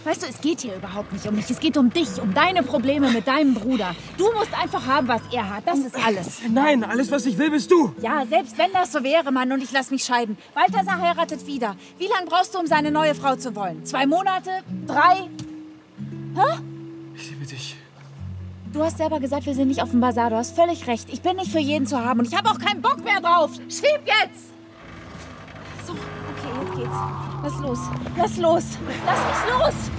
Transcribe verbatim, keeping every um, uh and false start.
Weißt du, es geht hier überhaupt nicht um mich. Es geht um dich, um deine Probleme mit deinem Bruder. Du musst einfach haben, was er hat. Das ist alles. Nein, alles, was ich will, bist du. Ja, selbst wenn das so wäre, Mann, und ich lass mich scheiden. Balthasar heiratet wieder. Wie lange brauchst du, um seine neue Frau zu wollen? Zwei Monate? Drei? Hä? Ich liebe dich. Du hast selber gesagt, wir sind nicht auf dem Bazar. Du hast völlig recht. Ich bin nicht für jeden zu haben und ich habe auch keinen Bock mehr drauf. Schieb jetzt! So, okay, jetzt geht's. Lass los. Lass los. Lass mich los!